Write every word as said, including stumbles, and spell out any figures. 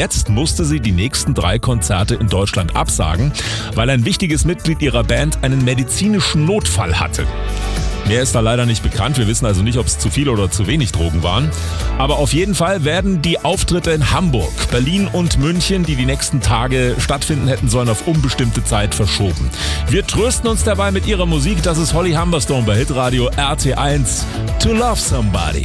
jetzt musste sie die nächsten drei Konzerte in Deutschland absagen, weil ein wichtiges Mitglied ihrer Band einen medizinischen Notfall hatte. Mehr ist da leider nicht bekannt. Wir wissen also nicht, ob es zu viel oder zu wenig Drogen waren. Aber auf jeden Fall werden die Auftritte in Hamburg, Berlin und München, die die nächsten Tage stattfinden hätten sollen, auf unbestimmte Zeit verschoben. Wir trösten uns dabei mit ihrer Musik. Das ist Holly Humberstone bei Hitradio R T eins. To Love Somebody.